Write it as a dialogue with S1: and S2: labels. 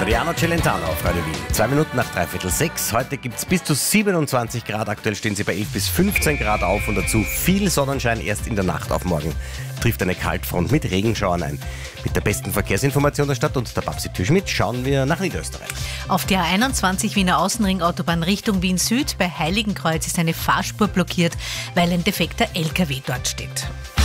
S1: Adriano Celentano auf Radio Wien. 2 Minuten nach 5:45. Heute gibt es bis zu 27 Grad. Aktuell stehen sie bei 11 bis 15 Grad auf und dazu viel Sonnenschein. Erst in der Nacht auf morgen trifft eine Kaltfront mit Regenschauern ein. Mit der besten Verkehrsinformation der Stadt und der Babsi Tüschmidt schauen wir nach Niederösterreich.
S2: Auf der A21 Wiener Außenringautobahn Richtung Wien Süd bei Heiligenkreuz ist eine Fahrspur blockiert, weil ein defekter LKW dort steht.